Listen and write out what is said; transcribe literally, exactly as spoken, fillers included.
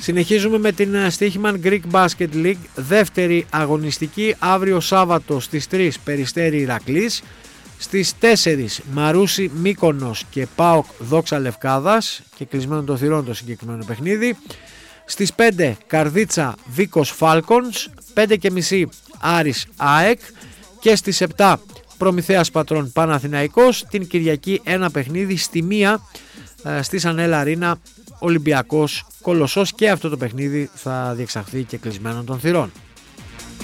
Συνεχίζουμε με την Stoichman Greek Basket League, δεύτερη αγωνιστική αύριο Σάββατο στις τρεις Περιστέρι Ηρακλής, στις τέσσερις Μαρούσι Μύκονος και ΠΑΟΚ Δόξα Λευκάδας και κλεισμένο των θυρών το συγκεκριμένο παιχνίδι, στις πέντε Καρδίτσα Βίκος Φάλκονς, πέντε και μισή Άρης ΑΕΚ και στις επτά Προμηθέας Πατρών Παναθηναϊκός. Την Κυριακή ένα παιχνίδι στη μία στη Σανέλα Αρίνα Ολυμπιακός Κολοσσός, και αυτό το παιχνίδι θα διεξαχθεί και κλεισμένο των θυρών.